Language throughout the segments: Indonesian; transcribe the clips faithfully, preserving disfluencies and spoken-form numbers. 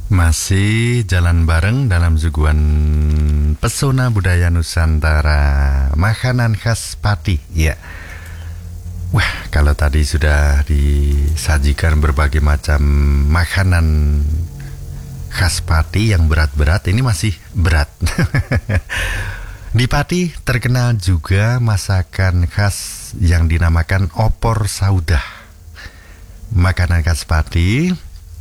Masih jalan bareng dalam suguhan pesona budaya Nusantara, makanan khas Pati. Ya. Wah, kalau tadi sudah disajikan berbagai macam makanan khas Pati yang berat-berat, ini masih berat. Di Pati terkenal juga masakan khas yang dinamakan opor saudah. Makanan khas Pati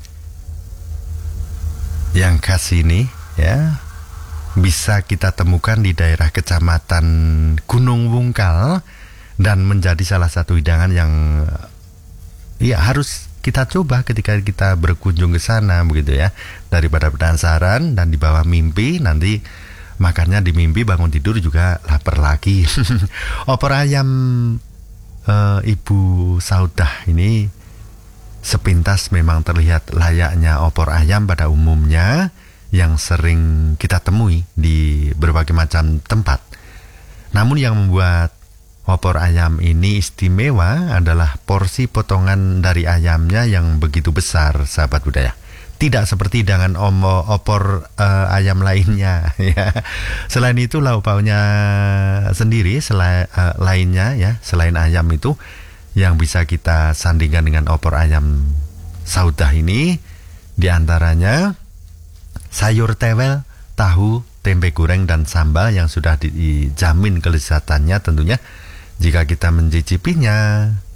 yang khas ini ya bisa kita temukan di daerah Kecamatan Gunung Wungkal dan menjadi salah satu hidangan yang ya harus kita coba ketika kita berkunjung ke sana begitu ya, daripada penasaran dan di bawah mimpi nanti makannya di mimpi, bangun tidur juga lapar lagi. Opor ayam uh, Ibu Saudah ini sepintas memang terlihat layaknya opor ayam pada umumnya yang sering kita temui di berbagai macam tempat. Namun yang membuat opor ayam ini istimewa adalah porsi potongan dari ayamnya yang begitu besar, sahabat budaya. Tidak seperti hidangan omo, opor uh, ayam lainnya ya. Selain itu lauk pauknya sendiri selain, uh, lainnya ya, selain ayam itu yang bisa kita sandingkan dengan opor ayam saudah ini diantaranya sayur tewel, tahu, tempe goreng dan sambal yang sudah dijamin kelezatannya tentunya jika kita mencicipinya.